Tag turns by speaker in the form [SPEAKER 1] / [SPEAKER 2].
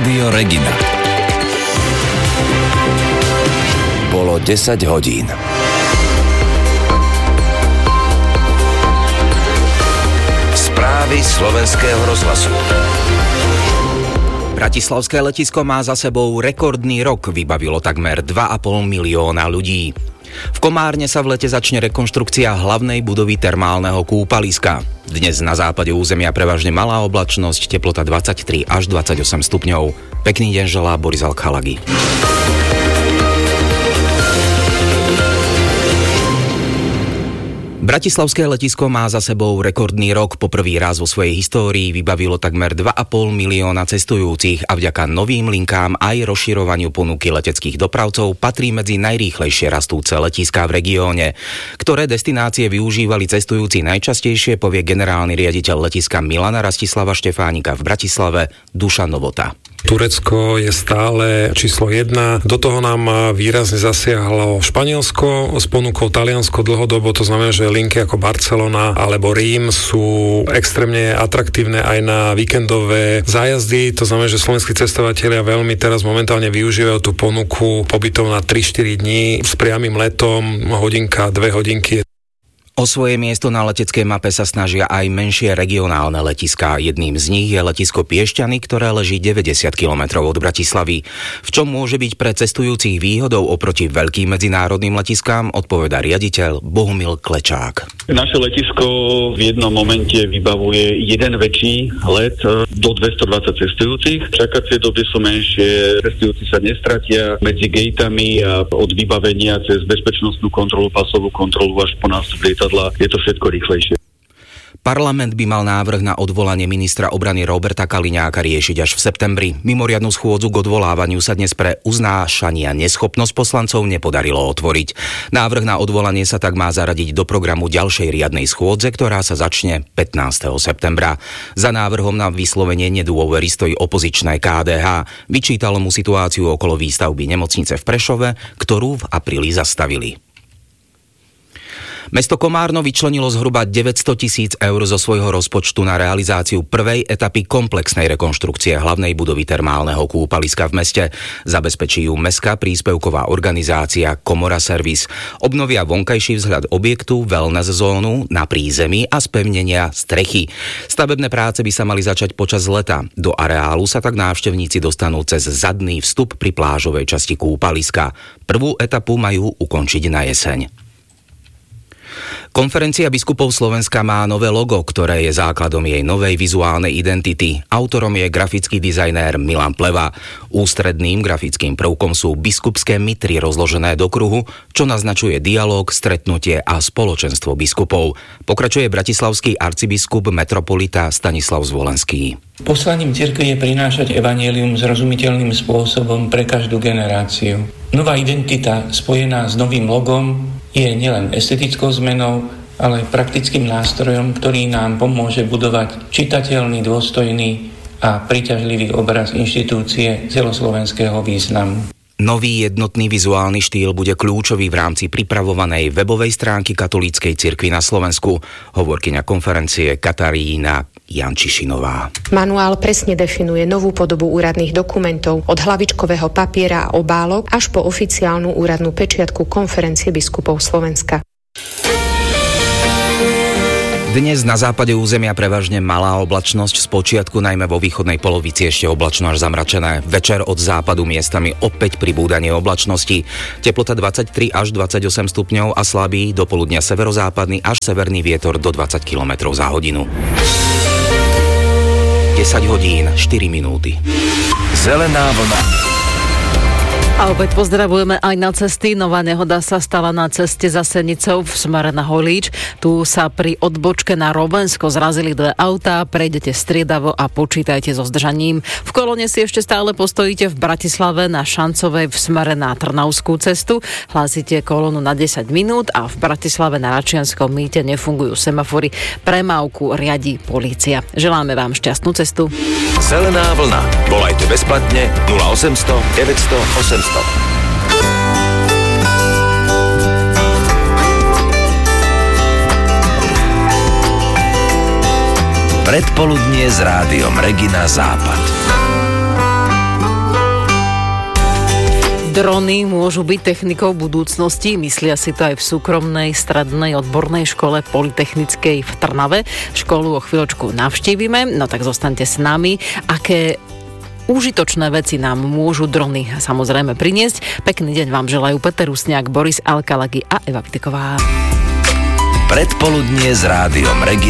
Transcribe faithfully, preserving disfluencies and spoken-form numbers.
[SPEAKER 1] Rádio Regina. Bolo desať hodín. Správy slovenského rozhlasu.
[SPEAKER 2] Bratislavské letisko má za sebou rekordný rok, vybavilo takmer dva a pol milióna ľudí. V Komárne sa v lete začne rekonštrukcia hlavnej budovy termálneho kúpaliska. Dnes na západe územia prevažne malá oblačnosť, teplota dvadsaťtri až dvadsaťosem stupňov. Pekný deň želá Boris Alchalagi. Bratislavské letisko má za sebou rekordný rok. Po prvý raz vo svojej histórii vybavilo takmer dva a pol milióna cestujúcich a vďaka novým linkám aj rozširovaniu ponuky leteckých dopravcov patrí medzi najrýchlejšie rastúce letiská v regióne. Ktoré destinácie využívali cestujúci najčastejšie, povie generálny riaditeľ letiska Milana Rastislava Štefánika v Bratislave Dušan Novota.
[SPEAKER 3] Turecko je stále číslo jedna. Do toho nám výrazne zasiahlo Španielsko s ponukou Taliansko dlhodobo, to znamená, že linky ako Barcelona alebo Rím sú extrémne atraktívne aj na víkendové zájazdy. To znamená, že slovenskí cestovatelia veľmi teraz momentálne využívajú tú ponuku pobytov na tri štyri dní s priamym letom, hodinka, dve hodinky.
[SPEAKER 2] O svoje miesto na leteckej mape sa snažia aj menšie regionálne letiská. Jedným z nich je letisko Piešťany, ktoré leží deväťdesiat kilometrov od Bratislavy. V čom môže byť pre cestujúcich výhodou oproti veľkým medzinárodným letiskám, odpovedá riaditeľ Bohumil Klečák.
[SPEAKER 4] Naše letisko v jednom momente vybavuje jeden väčší let do dvestodvadsať cestujúcich. Čakacie doby sú menšie, cestujúci sa nestratia medzi gatami a od vybavenia cez bezpečnostnú kontrolu, pasovú kontrolu až po nástup lietadla je to všetko rýchlejšie.
[SPEAKER 2] Parlament by mal návrh na odvolanie ministra obrany Roberta Kaliňáka riešiť až v septembri. Mimoriadnu schôdzu k odvolávaniu sa dnes pre uznášania neschopnosť poslancov nepodarilo otvoriť. Návrh na odvolanie sa tak má zaradiť do programu ďalšej riadnej schôdze, ktorá sa začne pätnásteho septembra. Za návrhom na vyslovenie nedôvery stojí opozičné ká dé há. Vyčítalo mu situáciu okolo výstavby nemocnice v Prešove, ktorú v apríli zastavili. Mesto Komárno vyčlenilo zhruba deväťsto tisíc eur zo svojho rozpočtu na realizáciu prvej etapy komplexnej rekonštrukcie hlavnej budovy termálneho kúpaliska v meste. Zabezpečí ju mestská príspevková organizácia Komora Service. Obnovia vonkajší vzhľad objektu, wellness zónu na prízemí a spevnenia strechy. Stavebné práce by sa mali začať počas leta. Do areálu sa tak návštevníci dostanú cez zadný vstup pri plážovej časti kúpaliska. Prvú etapu majú ukončiť na jeseň. Konferencia biskupov Slovenska má nové logo, ktoré je základom jej novej vizuálnej identity. Autorom je grafický dizajnér Milan Pleva. Ústredným grafickým prvkom sú biskupské mitry rozložené do kruhu, čo naznačuje dialóg, stretnutie a spoločenstvo biskupov. Pokračuje bratislavský arcibiskup metropolita Stanislav Zvolenský.
[SPEAKER 5] Poslaním cirkvi je prinášať evanjelium zrozumiteľným spôsobom pre každú generáciu. Nová identita spojená s novým logom je nielen estetickou zmenou, ale aj praktickým nástrojom, ktorý nám pomôže budovať čitateľný, dôstojný a príťažlivý obraz inštitúcie celoslovenského významu.
[SPEAKER 2] Nový jednotný vizuálny štýl bude kľúčový v rámci pripravovanej webovej stránky katolíckej cirkvi na Slovensku, hovorkyňa konferencie Katarína Jančišinová.
[SPEAKER 6] Manuál presne definuje novú podobu úradných dokumentov od hlavičkového papiera a obálok až po oficiálnu úradnú pečiatku Konferencie biskupov Slovenska.
[SPEAKER 2] Dnes na západe územia prevažne malá oblačnosť, spočiatku najmä vo východnej polovici ešte oblačno až zamračené. Večer od západu miestami opäť pribúdanie oblačnosti. Teplota dvadsaťtri až dvadsaťosem stupňov a slabý do poludnia severozápadný až severný vietor do dvadsať kilometrov za hodinu. desať hodín, štyri minúty.
[SPEAKER 1] Zelená vlna.
[SPEAKER 7] A opäť pozdravujeme aj na cesty. Nová nehoda sa stala na ceste za Senicou v smere na Holíč. Tu sa pri odbočke na Rovensko zrazili dve autá. Prejdete striedavo a počítajte so zdržaním. V kolóne si ešte stále postojíte v Bratislave na Šancovej v smere na Trnavskú cestu. Hlásite kolónu na desať minút a v Bratislave na Račianskom mýte nefungujú semafory. Premávku riadí polícia. Želáme vám šťastnú cestu.
[SPEAKER 1] Zelená vlna. Volajte bezplatne nula osemsto deväťsto osemsto. Predpoludnie s rádiom Regina Západ.
[SPEAKER 7] Drony môžu byť technikou budúcnosti, myslia si to aj v súkromnej strednej odbornej škole Polytechnickej v Trnave. Školu o chvíľočku navštívime, no tak zostaňte s nami. Aké užitočné veci nám môžu drony samozrejme priniesť. Pekný deň vám želajú Peter Rusňák, Boris Alkalagi a Eva Viteková.
[SPEAKER 1] Predpoludnie s Rádiom Regina.